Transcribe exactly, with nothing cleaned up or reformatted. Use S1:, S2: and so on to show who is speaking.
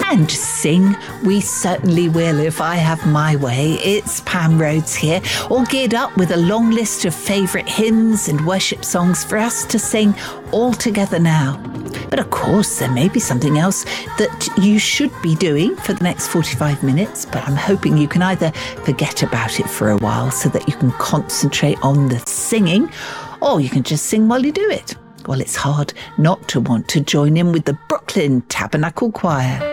S1: And sing, we certainly will if I have my way. It's Pam Rhodes here, all geared up with a long list of favourite hymns and worship songs for us to sing all together now. But of course, there may be something else that you should be doing for the next forty-five minutes, but I'm hoping you can either forget about it for a while so that you can concentrate on the singing, or you can just sing while you do it. Well, it's hard not to want to join in with the Brooklyn Tabernacle Choir.